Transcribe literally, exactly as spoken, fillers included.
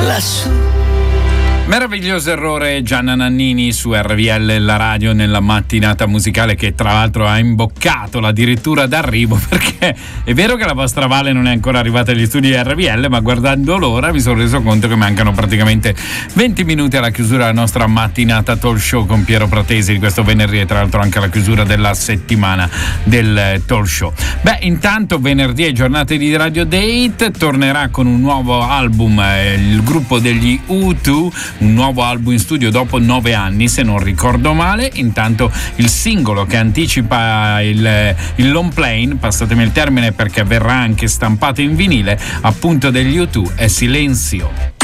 lassù. Meraviglioso errore, Gianna Nannini su R V L, la radio, nella mattinata musicale, che tra l'altro ha imboccato addirittura d'arrivo, perché è vero che la vostra Vale non è ancora arrivata agli studi R V L, ma guardando l'ora mi sono reso conto che mancano praticamente venti minuti alla chiusura della nostra mattinata talk show con Piero Pratesi di questo venerdì, e tra l'altro anche alla chiusura della settimana del talk show. Beh, intanto venerdì è giornata di Radio Date, tornerà con un nuovo album eh, il gruppo degli U due, un nuovo album in studio dopo nove anni se non ricordo male. Intanto il singolo che anticipa il, il long plane, passatemi il termine perché verrà anche stampato in vinile, appunto degli U due, è Silenzio.